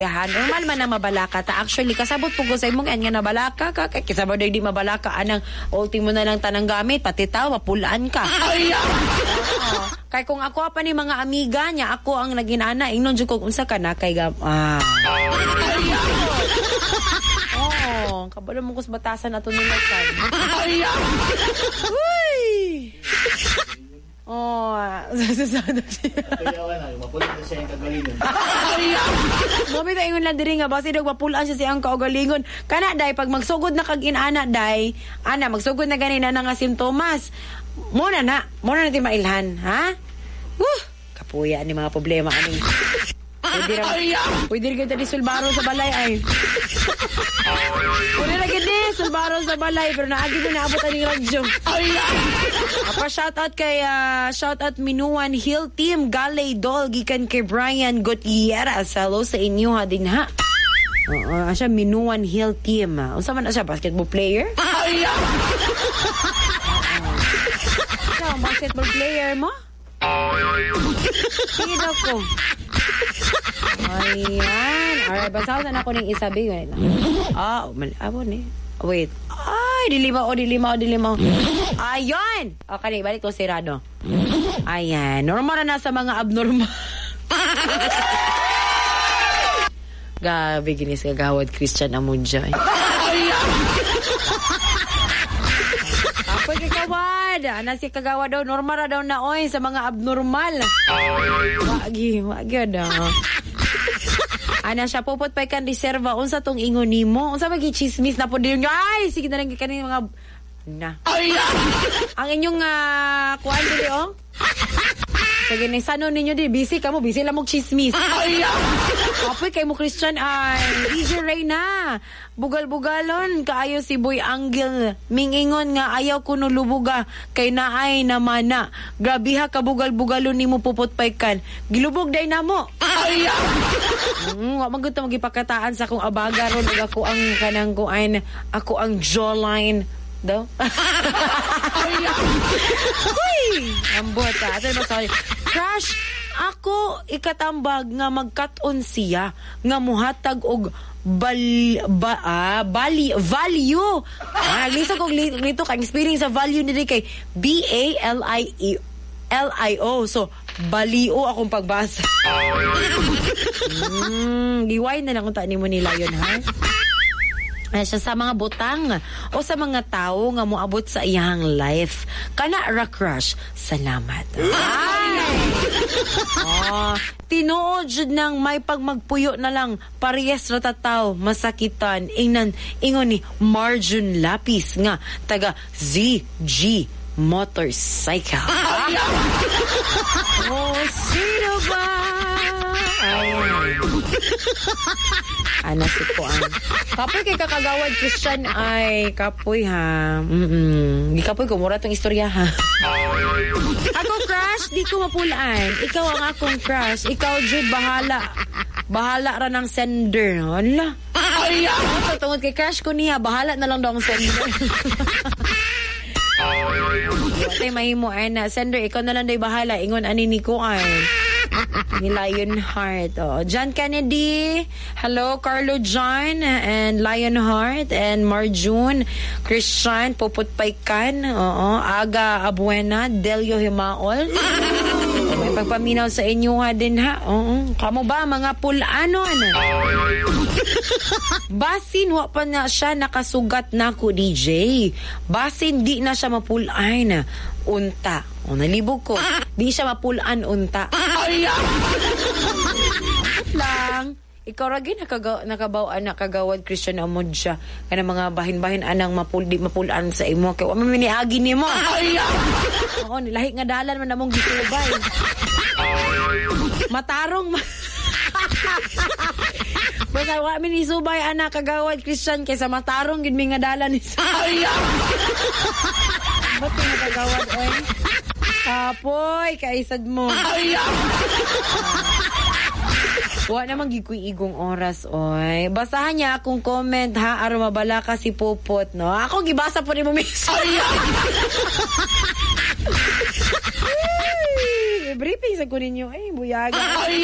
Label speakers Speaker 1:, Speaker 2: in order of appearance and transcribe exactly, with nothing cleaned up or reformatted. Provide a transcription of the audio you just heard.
Speaker 1: Yahan, normal man na mabalaka ta. Actually, kasabot po ko sa imong nga nabalaka ka. Kaya kasabot di mabalaka anang ultimo na lang tanang gamit. Pati tao, mapulaan ka. Ay, oh. Kaya kung ako pa ni mga amiga niya, ako ang naginana. Ingnon dyan kung unsa ka na kay gam... Ah. Oh, kabalo mo kus batasan ato nila san. Ay, uy! Oh, sasasada siya.
Speaker 2: Kaya wala, mapulan na siya yung kagalingon.
Speaker 1: Mami tayo ingon lang diri nga, basi daw mapulaan siya siyang kaugalingon. Kana, day, pag magsugod na kag-inana, day, ana, magsugod na ganina na nga simptomas, muna na, muna natin mailhan, ha? Woo! Kapuya ni mga problema, aning. Pwede rin, pwede rin kita di sulbaro sa balay, ay. Pwede rin kita di sulbaro sa balay, pero naagi mo naabot ang radyo. Apa shoutout kay uh, shoutout Minuan Hill Team Galay Dol gikan kay Brian Gutierrez. Hello sa inyo ha din ha. Oo, uh, siya Minuan Hill Team. Unsa man siya, basketball player? Ay. Siya basketball player mo? Sino ko? Ayan. Alright, basaw na ako ng isabi. Ah, malabo ni. Wait. Ay, dilima o dilima o dilima. Ayun! Okay, balik ko si Rado. Ayan. Normal na nasa mga abnormal. Gabi, ginis kagawad Christian Amunja. Apoy kagawad. Ana si kagawad daw. Normal na daw na oy sa mga abnormal. Wagi, wagi daw. Ana siya popot pa kan reserva unsa tong ingon nimo unsa magi chismis na pod yung ay sige na lang kani mga na ang inyong uh, kuan dili oh sige ni sano ninyo di busy kamo busy lang mo chismis apoy kay mo Christian ay easy ray na bugal-bugalon kaayo si Boy Angel mingingon nga ayaw kuno lubuga kay naay naman na grabe ha kabugal-bugalon nimo pupot pay kan gilubog day namo ay mm, wa magud ta magipakataan sa akong abaga ron ug ako ang kanang kuan ako ang jawline daw. Uy! Ambot ha. Ito ba sorry. Crush, ako ikatambag nga magkat-on siya nga muhatag og bal, ba, ah, bali, value. Ah, lisa kong lito kang experience sa value nila kay B A L I E L I O. So, balio akong pagbasa. mm, giway na lang kung taan mo nila yun, ha? Ay, siya sa mga butang o sa mga tao nga moabot sa iyang life. Kana ra crush. Salamat. Ay! Oh, tinuod jud nang may pagmagpuyo na lang parehas ra tataw masakitan ingnan ingon ni Marjun Lapis nga taga Z G Motorcycle. Oh, sino ba? Ay. Ana si Kuan. Kapoy kay kakagawad Christian ay kapoy ha. Mm. Di kapoy ko mura tong istorya ha. Ako crush, di ko mapulaan. Ikaw ang akong crush. Ikaw Jude bahala. Bahala ra ng sender. Ala. Ay, ako tungod kay crush ko niya, bahala na lang daw ang sender. Tay mahimo ay na sender ikaw na lang day bahala ingon ani ni Kuan. Ni Lionheart. Oh, John Kennedy. Hello, Carlo John and Lionheart and Marjun. Christian, Puput Paykan. Oo, Aga Abuena, Delio Himaol. May pagpaminaw sa inyo ha din ha. Oo. Kamo ba mga pulanon? Basin wa pa na siya nakasugat na ko D J. Basin di na siya mapulaan na unta. O nalibog ko. Di siya mapulaan unta. Ay! lang. Ikaw ragi nakagaw nakabawaan nakagawad Christian amod siya kana mga bahin-bahin anang mapul di mapulaan sa imo kay wa man miniagi nimo. Ay! Oo, nilahi nga dalan man namong gitubay. Matarong basta wa mi ni subay anak kagawad Christian kaysa matarong gid mi nga dalan ni Ay! Ba't yung kagawad oy? Apoy, kaisad mo. Ay! Wa namang gikuy igong oras oy. Basahan niya akong comment ha aron mabala ka si Pupot no. Ako gibasa po ni mo miss. Ay! Briefing sa kunin niyo ay buyaga. Ay!